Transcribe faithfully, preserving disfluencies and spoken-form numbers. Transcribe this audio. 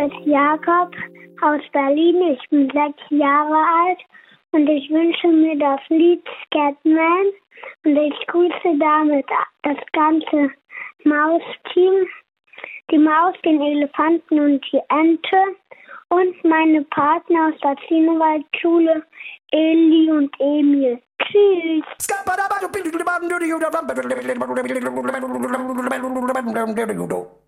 ist Jakob aus Berlin. Ich bin sechs Jahre alt und ich wünsche mir das Lied Scatman. Und ich grüße damit das ganze Mausteam, die Maus, den Elefanten und die Ente und meine Partner aus der Zinnewaldschule, Eli und Emil. Tschüss.